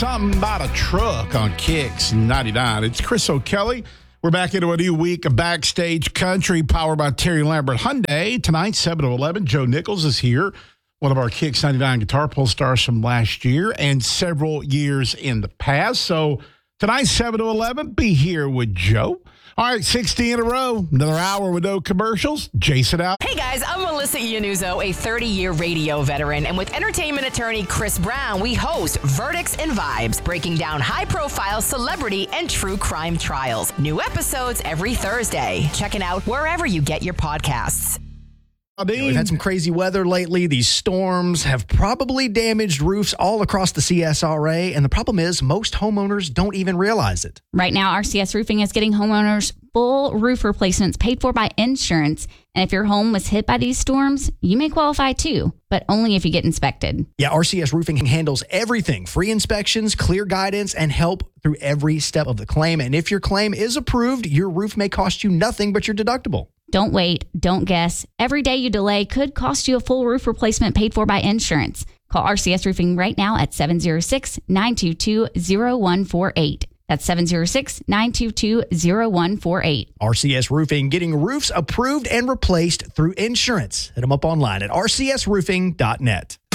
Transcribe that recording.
something about a truck on Kicks 99. It's Chris O'Kelly. We're back into a new week of Backstage Country powered by Terry Lambert Hyundai. Tonight, 7 to 11, Joe Nichols is here, one of our Kicks 99 Guitar Pull stars from last year and several years in the past. So tonight, 7 to 11, be here with Joe. All right, 60 in a row, another hour with no commercials. Jason out. Hey guys, I'm Melissa Iannuzzo, a 30-year radio veteran, and with entertainment attorney Chris Brown, we host Verdicts and Vibes, breaking down high-profile celebrity and true crime trials. New episodes every Thursday. Check it out wherever you get your podcasts. We've had some crazy weather lately. These storms have probably damaged roofs all across the CSRA, and the problem is most homeowners don't even realize it. Right now, RCS Roofing is getting homeowners full roof replacements paid for by insurance. And if your home was hit by these storms, you may qualify too, but only if you get inspected. Yeah, RCS Roofing handles everything. Free inspections, clear guidance, and help through every step of the claim. And if your claim is approved, your roof may cost you nothing but your deductible. Don't wait. Don't guess. Every day you delay could cost you a full roof replacement paid for by insurance. Call RCS Roofing right now at 706-922-0148. That's 706-922-0148. RCS Roofing, getting roofs approved and replaced through insurance. Hit them up online at rcsroofing.net.